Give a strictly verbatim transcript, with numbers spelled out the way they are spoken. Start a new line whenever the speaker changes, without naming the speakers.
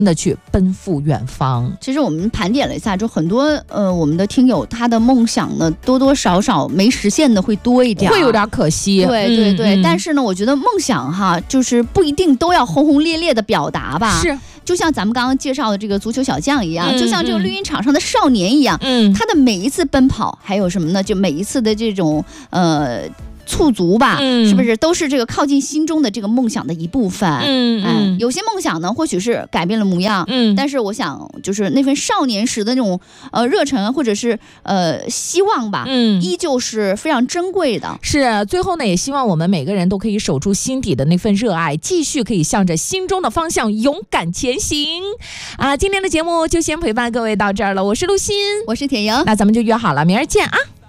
的去奔赴远方。
其实我们盘点了一下，就很多呃我们的听友他的梦想呢，多多少少没实现的会多一点，
会有点可惜。
对对对、
嗯嗯、
但是呢，我觉得梦想哈，就是不一定都要轰轰烈烈的表达吧。
是。
就像咱们刚刚介绍的这个足球小将一样、嗯、就像这个绿茵场上的少年一样，
嗯，
他的每一次奔跑，还有什么呢？就每一次的这种呃。促足吧、嗯，是不是都是这个靠近心中的这个梦想的一部分？
嗯嗯，
有些梦想呢，或许是改变了模样，嗯，但是我想，就是那份少年时的那种呃热忱，或者是呃希望吧，嗯，依旧是非常珍贵的。
是，最后呢，也希望我们每个人都可以守住心底的那份热爱，继续可以向着心中的方向勇敢前行。啊，今天的节目就先陪伴各位到这儿了，我是陆欣，
我是铁莹，
那咱们就约好了，明儿见啊。